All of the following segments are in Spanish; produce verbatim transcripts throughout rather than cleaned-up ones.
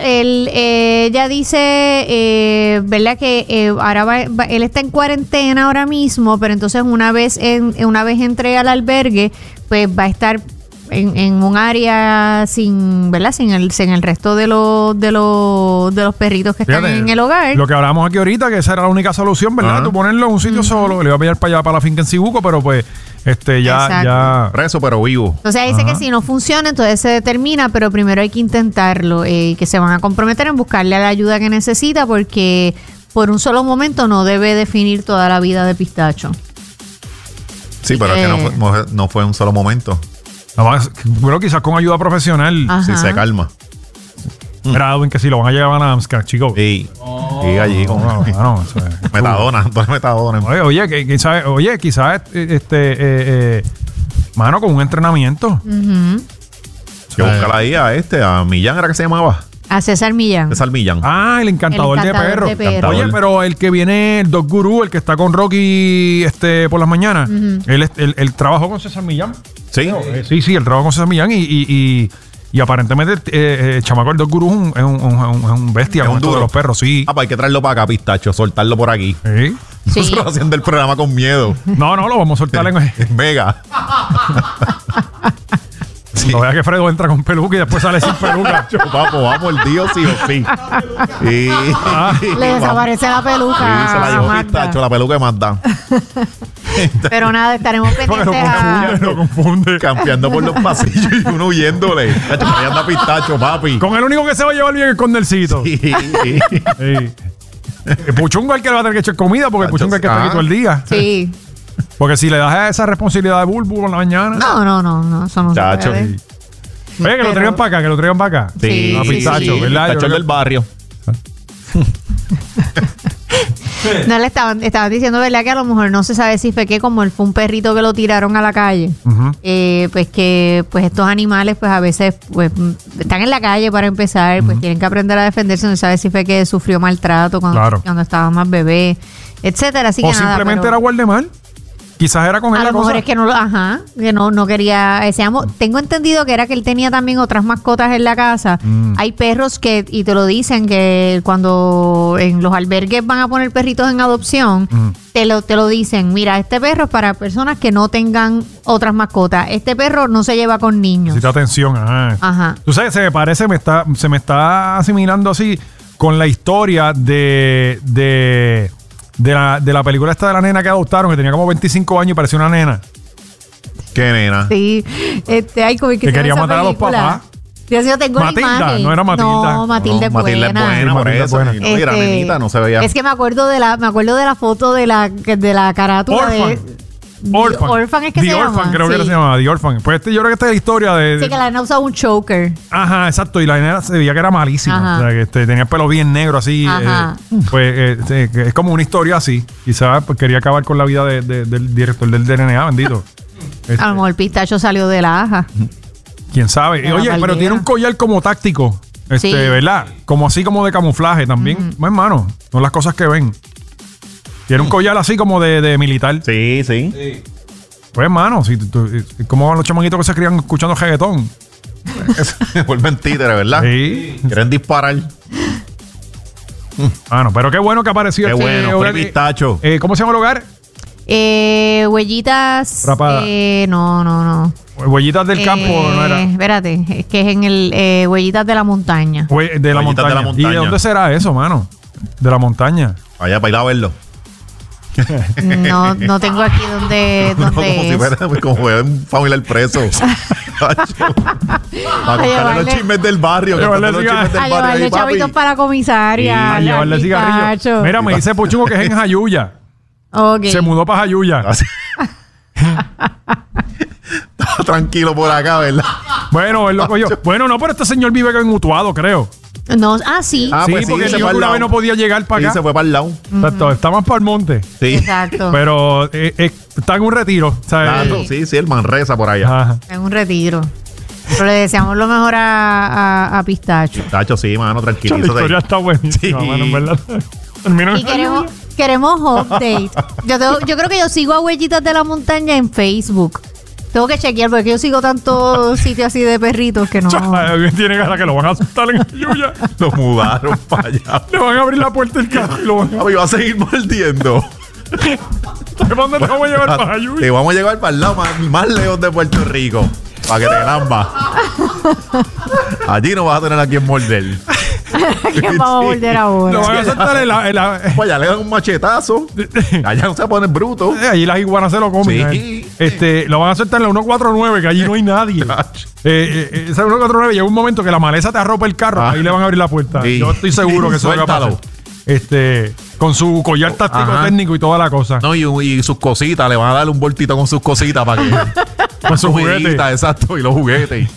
él, eh, ella dice, eh, ¿verdad? Que eh, ahora va, va, él está en cuarentena ahora mismo, pero entonces una vez en, una vez entre al albergue, pues va a estar en, en un área sin, ¿verdad? Sin el, sin el resto de los de los de los perritos que Fíjate, están en el hogar. Lo que hablábamos aquí ahorita, que esa era la única solución, ¿verdad? Uh-huh. Tú ponerlo en un sitio uh-huh. solo, le iba a pillar para allá para la finca en Cibuco, pero pues este ya, Exacto. ya preso pero vivo. Entonces dice uh-huh. que si no funciona, entonces se determina, pero primero hay que intentarlo, y eh, que se van a comprometer en buscarle la ayuda que necesita, porque por un solo momento no debe definir toda la vida de Pistacho. Sí, pero eh, es que no fue, no fue un solo momento. Nada más, bueno, quizás con ayuda profesional. Ajá. Si se calma. Mira, Edwin, que si lo van a llevar a Amscar, chicos. Sí. Oh. Sí, allí. Con... No, no, eso es... Metadona, todo es metadona. Oye, oye, quizás, oye, quizás, este, eh, eh, mano, con un entrenamiento. Uh-huh. Que buscar ahí a este, a Millán, ¿era que se llamaba? A César Millán. César Millán. Ah, el encantador, el encantador de perros. De perro. Oye, pero el que viene, el Dog Guru, el que está con Rocky este, por las mañanas, uh-huh. él, él, él trabajó con César Millán. Sí. Eh, sí, sí, él trabajó con César Millán y, y, y, y aparentemente eh, eh, chamaco, el Dog Guru es un, es un, un, un bestia es con un duro de los perros, sí. Ah, pues hay que traerlo para acá, Pistacho, soltarlo por aquí. Sí. Sí. Nosotros haciendo el programa con miedo. No, no, lo vamos a soltar en... en Vega. Sí. No vea que Fredo entra con peluca y después sale sin peluca. Papo, vamos, el Dios sí o sí. Y, ah, le desaparece la peluca. Sí, se la llevó Pistacho, la peluca de Magda. Pero nada, estaremos pendientes. Lo confunde, lo confunde. Campeando por los pasillos y uno huyéndole. Tacho, ahí anda Pistacho, papi. Con el único que se va a llevar bien el Condorcito. Sí. sí. El Puchungo es el que le va a tener que echar comida, porque el Puchungo es el que está aquí todo el día. Sí. Porque si le das esa responsabilidad de Bulbu por la mañana. No, no, no, no, eso no Chacho. se puede. Oye, que lo traigan para acá, que lo traigan para acá. Sí, no, Pistacho, sí, sí. ¿verdad? Pistacho del barrio. No, le estaban, estaban diciendo, ¿verdad? Que a lo mejor no se sabe si fue que como él fue un perrito que lo tiraron a la calle, uh-huh. eh, pues que pues estos animales pues a veces pues están en la calle para empezar, uh-huh. pues tienen que aprender a defenderse, no se sabe si fue que sufrió maltrato cuando, claro. cuando estaba más bebé, etcétera. Así o que simplemente nada, pero... era guardemal. Quizás era con él a la lo mejor cosa. es que no, ajá, que no, no quería ese amo. Tengo entendido que era que él tenía también otras mascotas en la casa. Mm. Hay perros que, y te lo dicen, que cuando en los albergues van a poner perritos en adopción, mm. te lo, te lo dicen, mira, este perro es para personas que no tengan otras mascotas. Este perro no se lleva con niños. Necesita atención, ajá. Ajá. Tú sabes, se me parece, me está, se me está asimilando así con la historia de... de De la, de la película esta de la nena que adoptaron, que tenía como veinticinco años y parecía una nena. ¿Qué nena? Sí. Este, ay, ¿cómo es que, que se quería llama matar esa a los papás. Dios, yo tengo Matilda, la imagen. no era Matilda. No, Matilda no, es Matilda buena. es buena, Sí, por Matilda eso. es buena. No, y la Este, nenita no se veía. Es que me acuerdo de la, me acuerdo de la foto de la, de la carátula Orphan. de... Orphan. Orphan es que The se Orphan, llama. creo sí. que se llamaba The Orphan. Pues este, yo creo que esta es la historia de... Sí, que la nena usaba un choker. Ajá, exacto. Y la nena se veía que era malísima. Ajá. O sea, que este, tenía el pelo bien negro así. Ajá. Eh, pues eh, eh, que es como una historia así. Quizás pues, quería acabar con la vida de, de, del director del D N A, bendito. Este, A lo mejor el Pistacho salió de la aja. quién sabe. De la Oye, pero paldera. tiene un collar como táctico. Este, Sí. ¿verdad? Como así como de camuflaje también. Ujú. No, hermano, son las cosas que ven. Tiene un collar así como de, de militar. Sí, sí. Sí. Pues, hermano, si tú- tú- ¿cómo van los chamaquitos que se crían escuchando reggaetón? Se vuelven títeres, ¿verdad? Sí. Quieren disparar. Ah, no, pero qué bueno que apareció Qué este bueno, hogar. Free Pistacho. Eh, ¿Cómo se llama el hogar? Eh, huellitas. Rapada. Eh, no, no, no. Huellitas del Eh, campo, ¿no era? Espérate, es que es en el eh, Huellitas de la Montaña. Hue- de, la Huellitas montaña. de la ¿Y montaña. de dónde será eso, mano? De la montaña. Allá para ir a verlo. No, no tengo aquí donde, No, como donde si es. fuera como fuera un familiar preso. Para contarle llevarle- los chismes del barrio. Llevarle contarle los cigarro. chismes del A barrio llevarle ahí, papi. chavitos para la comisaria. A al llevarle cigarrillo. Pistacho. Mira, me dice Puchungo que es en Jayuya. Ok. Se mudó para Jayuya. Así. Estaba tranquilo por acá, ¿verdad? Bueno, él lo cogió. Bueno, no, pero este señor vive en Utuado, creo. No, ah, sí. Ah, sí, pues sí, porque se él fue al una lado. vez no podía llegar para Sí, acá. se fue para el lado. Exacto, está más para el monte. Sí. Exacto. Pero eh, eh, está en un retiro. ¿sabes? Claro, sí, sí, el Manresa por allá. Ajá. En un retiro. Pero le deseamos lo mejor a, a, a Pistacho. Tacho, sí, mano, La tranquilízate. historia está buenísima, Sí. mano, en verdad. Terminó en Y queremos, queremos update. Yo, tengo- yo creo que yo sigo a Huellitas de la Montaña en Facebook. Tengo que chequear porque yo sigo tantos sitios así de perritos que no. Alguien tiene ganas que lo van a asustar en Yuya. Lo mudaron para allá. Le van a abrir la puerta del carro y lo van a... Papi, va a seguir mordiendo. ¿Para dónde te vamos a llevar para Yuya? Te vamos a llevar para el lado más, más lejos de Puerto Rico. Para que te lambas. Allí no vas a tener a quien morder. ¿Quién vamos a morder ahora? Lo van a soltar en la... En la Pues ya le dan un machetazo. Allá no se pone bruto. eh, allí las iguanas se lo comen. Sí. eh. Este, lo van a soltar en la ciento cuarenta y nueve, que allí no hay nadie. eh, eh, esa ciento cuarenta y nueve llega un momento que la maleza te arropa el carro. Ah. Ahí le van a abrir la puerta. Sí. Yo estoy seguro que eso va a pasar. Suéltalo. Este, con su collar táctico Ajá. técnico y toda la cosa. No, y, y sus cositas. Le van a dar un voltito con sus cositas para que... Con sus juguetes. juguetitas, exacto. Y los juguetes.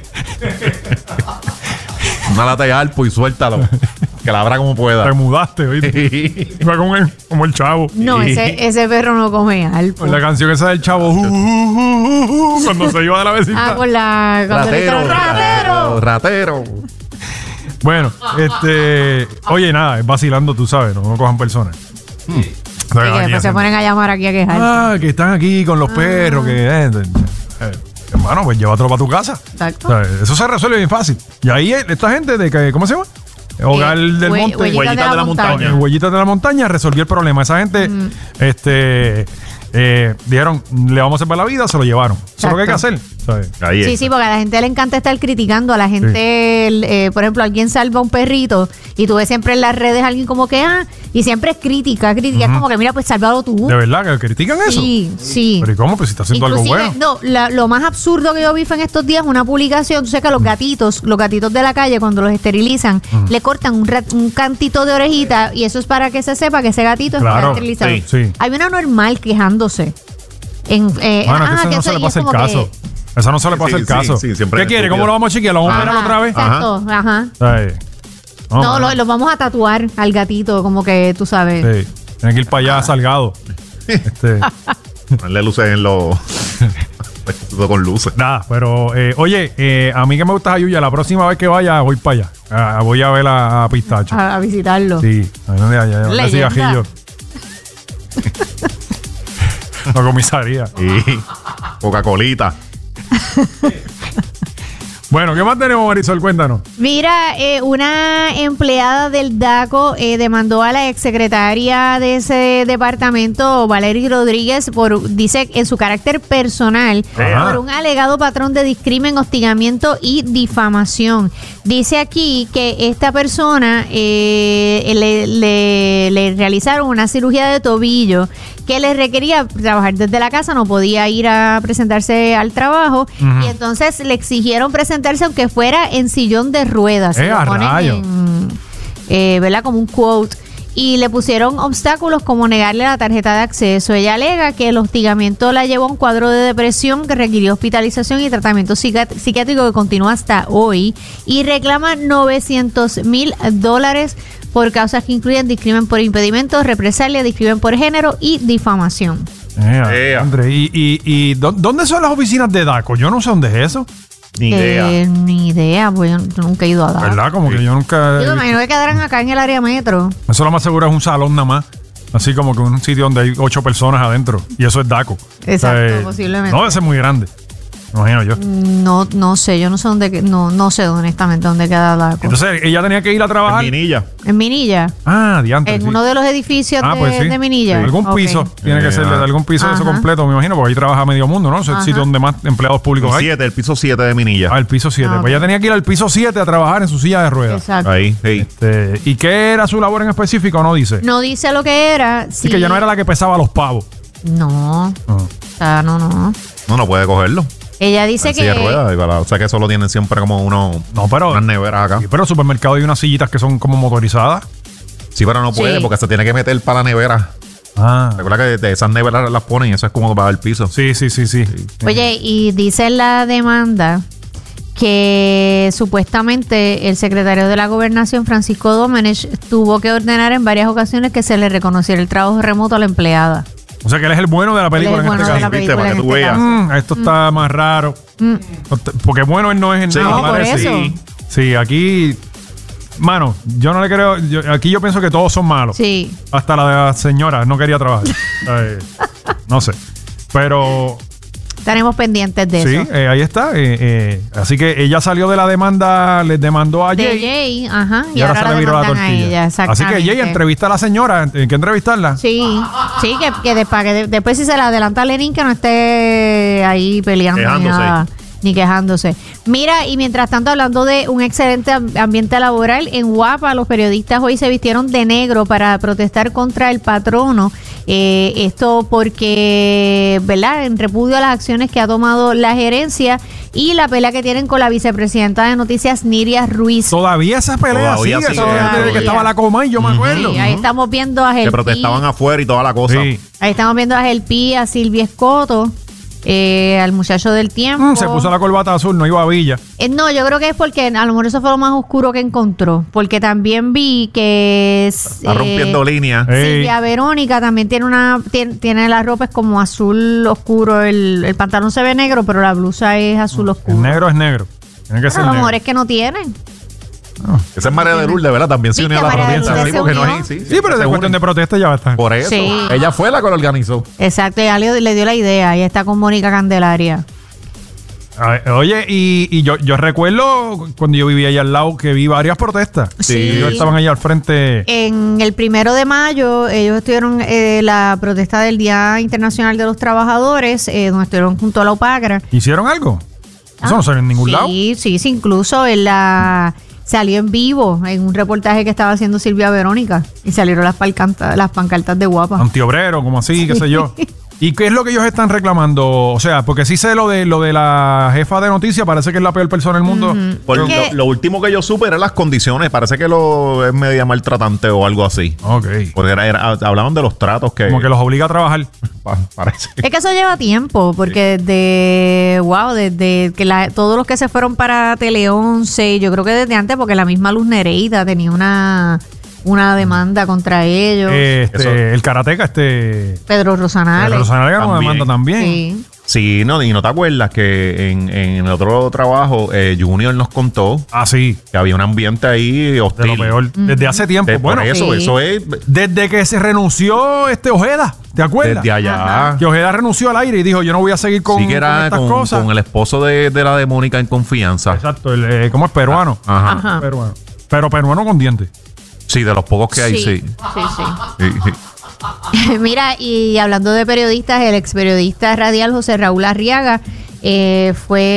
Una lata de alpo y suéltalo. Que la abra como pueda. Te mudaste, ¿oíste? Iba como el, como el chavo. No, ese, ese perro no come algo. Con la canción esa del chavo. uh, uh, uh, uh, cuando se iba de la vecindad. Ah, con la. cuando le Ratero, estaban, ratero, ratero. Bueno, este. Oye, nada, es vacilando, tú sabes, no, no cojan personas. Hmm. Sí, que después se ponen a llamar aquí a quejarse. Ah, que están aquí con los perros, que. Eh, eh, hermano, pues llévatelo para tu casa. Exacto. O sea, eso se resuelve bien fácil. Y ahí eh, esta gente de que, ¿cómo se llama? Hogar Eh, del hue- Monte. Huellitas Huellitas de la montaña. En Huellitas de la Montaña resolvió el problema. Esa gente, este, eh, dijeron, le vamos a salvar la vida, se lo llevaron. Eso es lo que hay que hacer. ¿sabes? Ahí Sí, es. sí, porque a la gente le encanta estar criticando. A la gente, el, eh, por ejemplo, alguien salva un perrito y tú ves siempre en las redes a alguien como que, ah, y siempre es crítica, crítica. Es como que, mira, pues sálvalo tú. ¿De verdad que critican eso? Sí, sí. Pero ¿y cómo? Pues si está haciendo algo Inclusive, bueno. no, la- lo más absurdo que yo vi fue en estos días una publicación. Tú sabes que a los gatitos, los gatitos de la calle, cuando los esterilizan, le cortan un, ra- un cantito de orejita y eso es para que se sepa que ese gatito Claro, está esterilizado. sí, sí. Hay una normal quejándose. En, eh, Bueno, es que ah, eso que no se eso- le y pasa es el como caso. que- Eso no se le Sí, pasa el sí, caso. sí, siempre ¿Qué es quiere? estúpido. ¿Cómo lo vamos a chequear? ¿Lo vamos a operar Ajá, otra vez? Exacto, ajá. Ay. No, mano. lo, lo vamos a tatuar al gatito, como que tú sabes. Sí. Tienen que ir para allá, Salgado. Este, Ponerle luces en los... Todo con luces. nada, pero eh, oye, eh, a mí que me gusta Jayuya, la próxima vez que vaya voy para allá. Ah, voy a ver a, a Pistacho. A, a visitarlo. Sí, a ver dónde allá, Leyenda. cigajillo. La comisaría. Y Coca-Colita. Bueno, ¿qué más tenemos, Marisol? Cuéntanos. Mira, eh, una empleada del DACO eh, demandó a la exsecretaria de ese departamento, Valery Rodríguez, por, dice, en su carácter personal, Ajá. por un alegado patrón de discrimen, hostigamiento y difamación. Dice aquí que esta persona eh, le, le- le realizaron una cirugía de tobillo que le requería trabajar desde la casa, no podía ir a presentarse al trabajo, y entonces le exigieron presentarse aunque fuera en sillón de ruedas. ¡Eh, Lo a ponen rayos! en, eh, ¿verdad? Como un quote. Y le pusieron obstáculos como negarle la tarjeta de acceso. Ella alega que el hostigamiento la llevó a un cuadro de depresión que requirió hospitalización y tratamiento psiquiat- psiquiátrico que continúa hasta hoy. Y reclama novecientos mil dólares por causas que incluyen discrimen por impedimento, represalia, discrimen por género y difamación. Eh, Ea. André, ¿y, y, y dó- dónde son las oficinas de DACO? Yo no sé dónde es eso. Ni idea. Eh, ni idea, pues yo yo nunca he ido a dar. ¿Verdad? Como que yo nunca... Yo me imagino que quedarán acá en el área metro. Eso lo más seguro es un salón nada más. Así como que un sitio donde hay ocho personas adentro. Y eso es DACO. Exacto, posiblemente. No, debe ser muy grande. Me imagino yo. No, no sé, yo no sé dónde, que- no, no sé honestamente dónde queda la cosa. Entonces, ella tenía que ir a trabajar. En Minilla. En Minilla, Ah, diantre. en sí. uno de los edificios Ah, de, pues sí. de Minilla. Algún Ok. piso. Tiene que Eh, ser de ah. algún piso de eso Ajá. completo, me imagino, porque ahí trabaja medio mundo, ¿no? Es el Ajá. sitio donde más empleados públicos hay. siete, el piso siete de Minilla. Ah, el piso siete. Ah, ok. Pues ella tenía que ir al piso siete a trabajar en su silla de ruedas. Exacto. Ahí, sí. Este, ¿y qué era su labor en específico? No dice. No dice lo que era. Así Sí. que ya no era la que pesaba los pavos. No, Ah. o sea, no, no. No, no puede cogerlo. Ella dice En silla de que... ruedas, y para- o sea que eso lo tienen siempre como uno, No, pero. unas neveras acá. Sí, pero en el supermercado hay unas sillitas que son como motorizadas. Sí, pero no puede Sí. porque se tiene que meter para la nevera. Ah. Recuerda que de esas neveras las ponen y eso es como para el piso. Sí, sí, sí, sí. Oye, y dice en la demanda que supuestamente el secretario de la Gobernación, Francisco Domenech, tuvo que ordenar en varias ocasiones que se le reconociera el trabajo remoto a la empleada. O sea que él es el bueno de la película Él es en bueno este de caso. la ¿viste? película Para en que tú este veas. caso. Mm, esto está más raro. Mm. Porque bueno él no es en Sí. nada, No, por parece. eso. Sí. Sí, aquí. Mano, yo no le creo. yo- aquí yo pienso que todos son malos. Sí. Hasta la de la señora no quería trabajar. Eh, no sé. Pero. estaremos pendientes de Sí, eso. eh, ahí está. eh, eh, así que ella salió de la demanda, les demandó a De Jay. Jay, ajá. Y, ahora se le viró la demandan a tortilla. ella, Así que exactamente. Jay entrevista a la señora. ¿En qué entrevistarla? Sí, sí, que, que, de- para que de- después si se la adelanta a Lenin, que no esté ahí peleando ni Quejándose. nada, ni quejándose. Mira, y mientras tanto, hablando de un excelente am- ambiente laboral, en Guapa los periodistas hoy se vistieron de negro para protestar contra el patrono. Eh, esto porque, ¿verdad?, en repudio a las acciones que ha tomado la gerencia y la pelea que tienen con la vicepresidenta de Noticias, Niria Ruiz. Todavía esa pelea Todavía sigue. sigue, Eso desde todavía. que estaba la Comay, yo me acuerdo. Sí, ahí estamos viendo a Que Gelpi. protestaban afuera y toda la cosa. Sí. Ahí estamos viendo a Gelpi, a Silvia Escoto, eh, al muchacho del tiempo. Mm, se puso la corbata azul, no iba a Villa. Eh, no, yo creo que es porque a lo mejor eso fue lo más oscuro que encontró. Porque también vi que es, Está rompiendo eh, líneas. Eh. Silvia Verónica también tiene una tiene, tiene la ropa es como azul oscuro, el, el pantalón se ve negro, pero la blusa es azul oscuro. El negro es negro. Tiene que Pero ser a lo negro. mejor es que no tienen. Esa es María de Lourdes, ¿verdad? También se Sí, unió a que la María de protesta. Lourdes Sí, se porque no unió. es. Sí, Sí, pero se de cuestión unen. de protesta ya va a estar. Por eso. Sí. Ella fue la que lo organizó. Exacto, ya le, le dio la idea. Ella está con Mónica Candelaria. Ay, Oye, y, y yo, yo recuerdo cuando yo vivía allá al lado que vi varias protestas. Sí. Ellos estaban allá al frente. En el primero de mayo, ellos estuvieron eh, la protesta del Día Internacional de los Trabajadores, eh, donde estuvieron junto a la UPACRA. ¿Hicieron algo? Eso no salió en ningún sí, lado. Sí, sí, incluso en la salió en vivo en un reportaje que estaba haciendo Silvia Verónica y salieron las, palcanta- las pancartas de Guapa. Antiobrero, como así, qué sé yo. ¿Y qué es lo que ellos están reclamando? O sea, porque sí sé lo de lo de la jefa de noticias, parece que es la peor persona del mundo. Por lo, ¿Qué? lo último que yo supe eran las condiciones. Parece que lo es media maltratante o algo así. Ok. Porque era- era- hablaban de los tratos que. Como que los obliga a trabajar. pa- parece. Es que eso lleva tiempo, porque desde, wow, desde que la- todos los que se fueron para Tele once, yo creo que desde antes, porque la misma Luz Nereida tenía una, una demanda contra ellos. Este, Eso. el karateca, este. Pedro Rosanales. Rosanales ganó una También. demanda también. Sí. Sí, no, y no te acuerdas que en, en el otro trabajo eh, Junior nos contó Ah, sí. que había un ambiente ahí De hostil. lo peor. Desde hace tiempo. De- bueno, por eso, Sí. eso es desde que se renunció este Ojeda, ¿te acuerdas? desde allá. Ajá. Que Ojeda renunció al aire y dijo, yo no voy a seguir con, sí que con era estas con, cosas. con el esposo de, de la de Mónica en confianza. Exacto, el, eh, ¿cómo es peruano? Ajá. Ajá. Peruano. Pero peruano con dientes. Sí, de los pocos que hay, sí. Sí, sí, sí. Sí, sí. Mira, y hablando de periodistas, el ex periodista radial José Raúl Arriaga eh,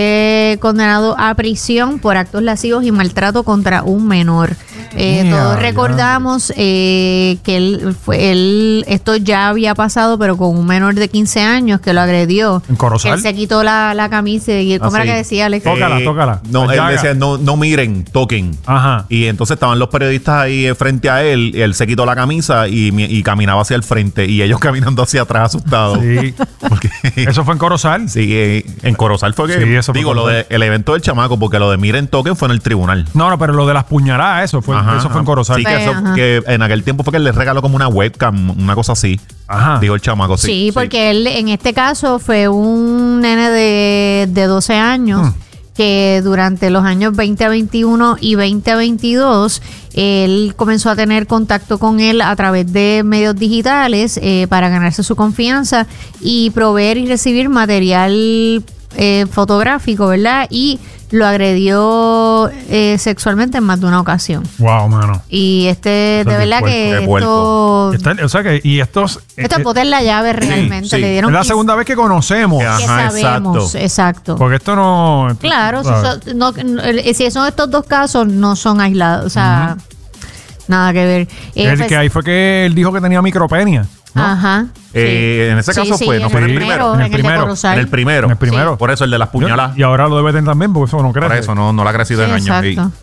fue condenado a prisión por actos lascivos y maltrato contra un menor. Eh, Mira, todos ya. recordamos eh, que él fue, él, esto ya había pasado, pero con un menor de quince años que lo agredió. ¿En Corozal? Él se quitó la, la camisa y ¿cómo Ah, era sí. que decía Alex? Toca. Tócala, tócala. No, La él llaga. decía, no, no miren, toquen. Ajá. Y entonces estaban los periodistas ahí eh, frente a él, y él se quitó la camisa y, mi- y caminaba hacia el frente, y ellos caminando hacia atrás asustados. Sí. Porque, Eso fue en Corozal. sí, eh, en Corozal fue que, Sí, eso fue digo, lo Corozal. de, el evento del chamaco, porque lo de miren, toquen fue en el tribunal. No, no, pero lo de las puñaladas, eso fue, Ajá, eso fue ajá. en Corozal. Sí, que, eso- Ajá. que en aquel tiempo fue que él le regaló como una webcam, una cosa así. Ajá. Digo el chamaco, sí. Sí, porque él en este caso fue un nene de, de doce años Hmm. que durante los años veinte veintiuno y veinte veintidós él comenzó a tener contacto con él a través de medios digitales eh, para ganarse su confianza y proveer y recibir material eh, fotográfico, ¿verdad? Y lo agredió eh, sexualmente en más de una ocasión. Wow, mano. Y este, Eso de es verdad bien que puerco, esto, Está- o sea que, y estos. esto eh, es botar la llave realmente. sí. Le dieron es la quince segunda vez que conocemos. Ya. que Ajá, sabemos, exacto. exacto. Porque esto no. Claro, si ¿sabes? son, no, no, eh, si son estos dos casos, no son aislados, o sea, nada que ver. Eh, El pues- que ahí fue que él dijo que tenía micropenia. ¿no? Ajá. Eh, sí. en ese caso Sí, fue, sí, ¿no fue en el el primero? En el En el de primero. Corozal. En el primero. En el primero. Por eso el de las puñaladas. Y ahora lo debe tener también, porque eso no crece. Por eso no, no le ha crecido Sí, en años. y- exacto.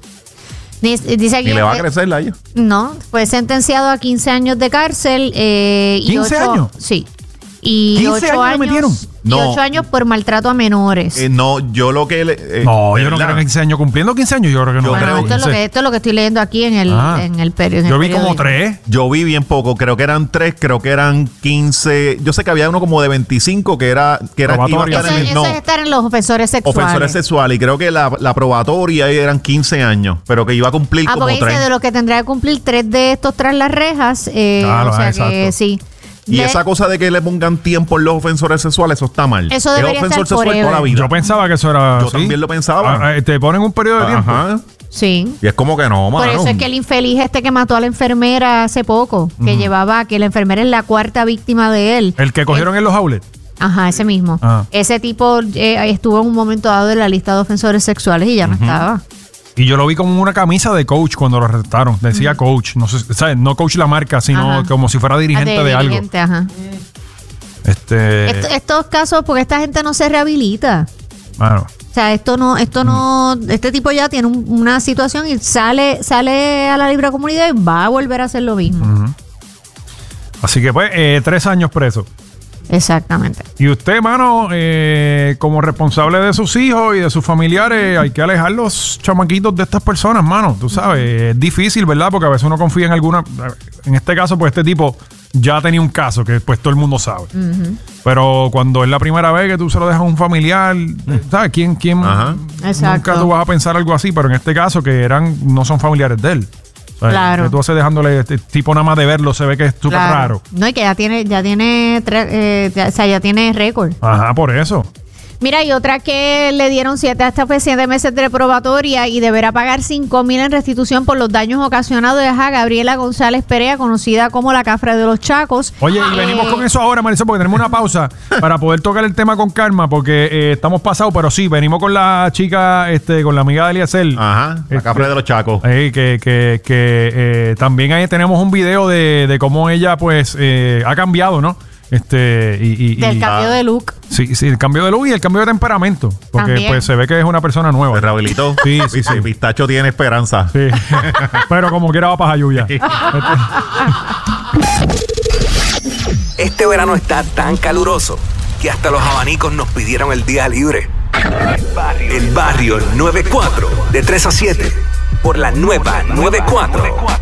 Dice, dice aquí Ni le va a que- crecer a ellos. No, fue sentenciado a quince años de cárcel. Eh, y ¿quince ocho- años? Sí. Y ¿quince ocho años le años, metieron? y No. ocho años por maltrato a menores. Eh, no, yo lo que... le- eh, No, yo no ¿verdad? creo que quince años. Cumpliendo quince años, yo creo que no. Yo bueno, creo esto, es lo quince. que, esto es lo que estoy leyendo aquí en el, Ah. en el periódico. Yo vi como tres. Yo vi bien poco, creo que eran tres, creo que eran quince. Yo sé que había uno como de veinticinco que era que era que iba a Probatoria. estar Eso, en el, eso no, es estar en los ofensores sexuales. ofensores sexuales. Y creo que la, la probatoria eran quince años, pero que iba a cumplir Ah, como porque dice tres. de los que tendrá que cumplir tres de estos tras las rejas. Eh, Claro, o sea ah, que exacto. sí. Y Le- esa cosa de que le pongan tiempo en los ofensores sexuales, eso está mal. Eso Es debería ofensor ser sexual toda la forever. vida. Yo pensaba que eso era Yo así. también lo pensaba. Ah, ah, te ponen un periodo de tiempo. Ajá. Sí. Y es como que no, mano. Por eso es que el infeliz este que mató a la enfermera hace poco, que llevaba, que la enfermera es la cuarta víctima de él. El que cogieron en los outlets. Ajá, ese mismo. Ah. Ese tipo eh, estuvo en un momento dado en la lista de ofensores sexuales y ya no estaba. Y yo lo vi como una camisa de coach cuando lo arrestaron. Decía coach. No sé, ¿sabes? No coach la marca, sino Ajá. como si fuera dirigente de, algo. dirigente, ajá. Este. Esto- estos casos, porque esta gente no se rehabilita. Bueno. O sea, esto no, esto no, este tipo ya tiene un- una situación y sale, sale a la libre comunidad y va a volver a hacer lo mismo. Ujú. Así que pues, eh, tres años preso. Exactamente. Y usted, mano, eh, como responsable de sus hijos y de sus familiares, hay que alejar los chamaquitos de estas personas, mano. Tú sabes, es difícil, ¿verdad? Porque a veces uno confía en alguna. En este caso, pues este tipo ya tenía un caso que pues todo el mundo sabe. Ujú. Pero cuando es la primera vez que tú se lo dejas a un familiar, ¿sabes? ¿Quién, quién Ajá. Exacto. nunca tú vas a pensar algo así? Pero en este caso, que eran no son familiares de él. ¿Sabes? Claro. Que tú haces dejándole este tipo nada más de verlo, se ve que es súper Claro. raro. No, y que ya tiene, ya tiene, tre- eh, ya- o sea, ya tiene récord. Ajá, por eso. Mira, y otra que le dieron siete hasta pues, siete meses de probatoria y deberá pagar cinco mil en restitución por los daños ocasionados a Gabriela González Perea, conocida como la Cafre de los Chacos. Oye, y venimos Eh, con eso ahora, Marisol, porque tenemos una pausa para poder tocar el tema con calma, porque eh, estamos pasados, pero sí, venimos con la chica, este, con la amiga de Eliezer. Ajá. La Este, cafre de los chacos. eh, que que, que eh, también ahí tenemos un video de, de cómo ella, pues, eh, ha cambiado, ¿no? Este, y, y- Del y- cambio de look. Sí, sí, el cambio de look y el cambio de temperamento. Porque También. pues se ve que es una persona nueva. Se rehabilitó. Sí, sí, Dice, sí. Pistacho tiene esperanza. Sí. Pero como quiera va para Jayuya. Este verano está tan caluroso que hasta los abanicos nos pidieron el día libre. El barrio noventa y cuatro, de tres a siete, por la nueva noventa y cuatro.